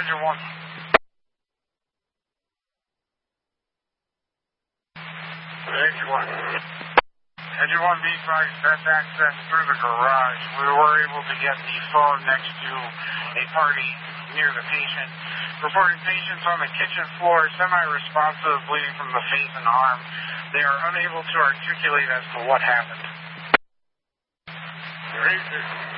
Engine 1. Engine 1. Engine 1 be advised, best access through the garage. We were able to get the phone next to a party near the patient. Reporting patients on the kitchen floor, semi-responsive, bleeding from the face and arm. They are unable to articulate as to what happened.